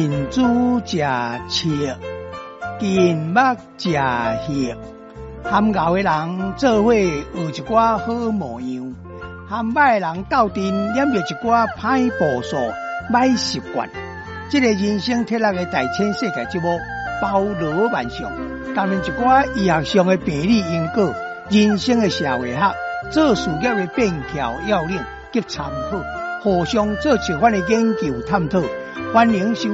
近朱食赤，近墨食黑。含牛的人做伙学一寡好模样，含歹人斗阵染着一寡歹步数、歹习惯。这个人生铁六的大千世界节目包罗万象，谈论一寡医学上的病理因果、人生的社会学、做事业的便条要领及参考，互相做相关的研究探讨。欢迎收